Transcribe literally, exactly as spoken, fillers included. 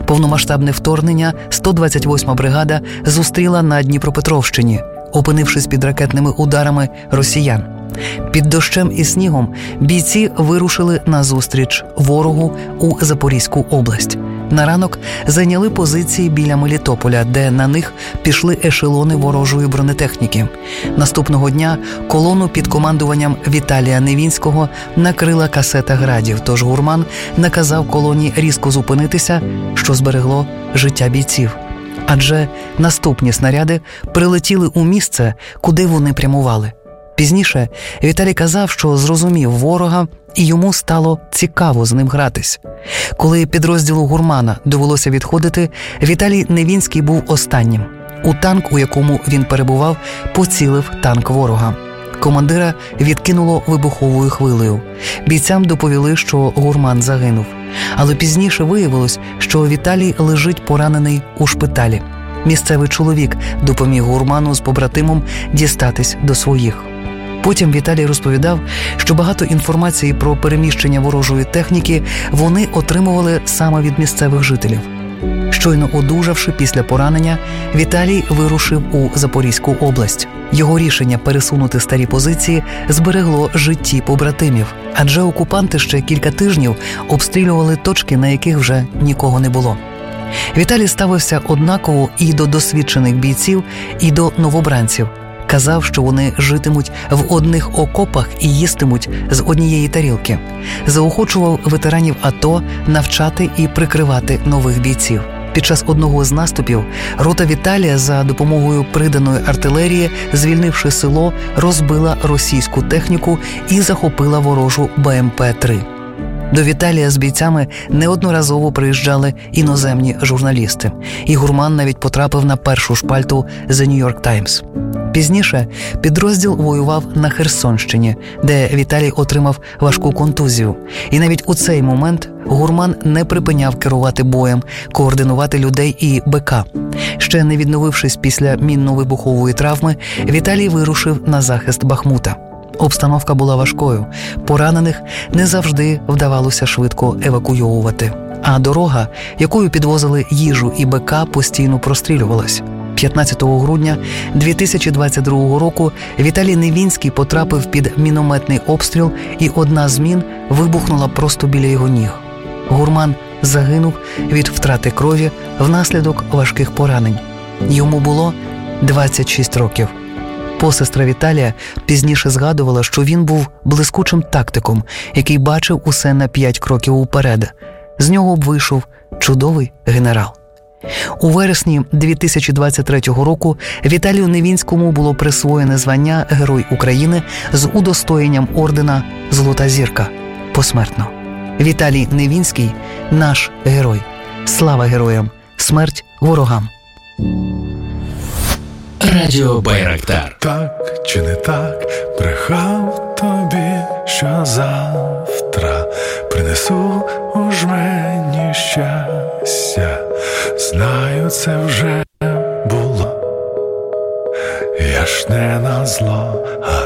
Повномасштабне вторгнення сто двадцять восьма бригада зустріла на Дніпропетровщині, опинившись під ракетними ударами росіян. Під дощем і снігом бійці вирушили назустріч ворогу у Запорізьку область. На ранок зайняли позиції біля Мелітополя, де на них пішли ешелони ворожої бронетехніки. Наступного дня колону під командуванням Віталія Невінського накрила касета градів, тож Гурман наказав колоні різко зупинитися, що зберегло життя бійців. Адже наступні снаряди прилетіли у місце, куди вони прямували. Пізніше Віталій казав, що зрозумів ворога, і йому стало цікаво з ним гратись. Коли підрозділу Гурмана довелося відходити, Віталій Невінський був останнім. У танк, у якому він перебував, поцілив танк ворога. Командира відкинуло вибуховою хвилею. Бійцям доповіли, що Гурман загинув. Але пізніше виявилось, що Віталій лежить поранений у шпиталі. Місцевий чоловік допоміг Гурману з побратимом дістатись до своїх. Потім Віталій розповідав, що багато інформації про переміщення ворожої техніки вони отримували саме від місцевих жителів. Щойно одужавши після поранення, Віталій вирушив у Запорізьку область. Його рішення пересунути старі позиції зберегло житті побратимів, адже окупанти ще кілька тижнів обстрілювали точки, на яких вже нікого не було. Віталій ставився однаково і до досвідчених бійців, і до новобранців. Казав, що вони житимуть в одних окопах і їстимуть з однієї тарілки. Заохочував ветеранів АТО навчати і прикривати нових бійців. Під час одного з наступів рота Віталія за допомогою приданої артилерії, звільнивши село, розбила російську техніку і захопила ворожу Бе Ем Пе три. До Віталія з бійцями неодноразово приїжджали іноземні журналісти. І Гурман навіть потрапив на першу шпальту The New York Times. Пізніше підрозділ воював на Херсонщині, де Віталій отримав важку контузію. І навіть у цей момент Гурман не припиняв керувати боєм, координувати людей і БК. Ще не відновившись після мінно-вибухової травми, Віталій вирушив на захист Бахмута. Обстановка була важкою, поранених не завжди вдавалося швидко евакуйовувати. А дорога, якою підвозили їжу і БК, постійно прострілювалась. п'ятнадцятого грудня дві тисячі двадцять другого року Віталій Невінський потрапив під мінометний обстріл, і одна з мін вибухнула просто біля його ніг. Гурман загинув від втрати крові внаслідок важких поранень. Йому було двадцять шість років. Посестра Віталія пізніше згадувала, що він був блискучим тактиком, який бачив усе на п'ять кроків уперед. З нього б вийшов чудовий генерал. У вересні дві тисячі двадцять третього року Віталію Невінському було присвоєне звання Герой України з удостоєнням ордена «Золота зірка» посмертно. Віталій Невінський – наш герой. Слава героям! Смерть ворогам! Радіо Байрактар. Так чи не так, брехав тобі, що завтра принесу у жмені щастя. Знаю, це вже було, я ж не назло, а